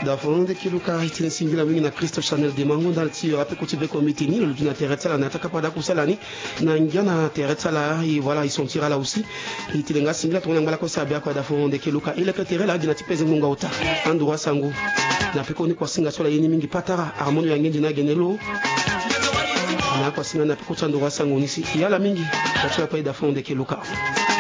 da fonde kiluka itini singila wingi na Kristo Chanel de mangu dans le tio ape kutibe komite ni le dina teretsala na taka pada kusalani na ngiana teretsala et voilà ils sont tirés là aussi itini nga singila tona ngala ko sabia ko da fonde kiluka ile petere la dina tipeze munga uta andura sangu na peko ni kwa singa sola yini mingi patara harmonie yangi dina genelo na kwa singa na peko tandura sangu nisi yala mingi kwa kwa da fonde kiluka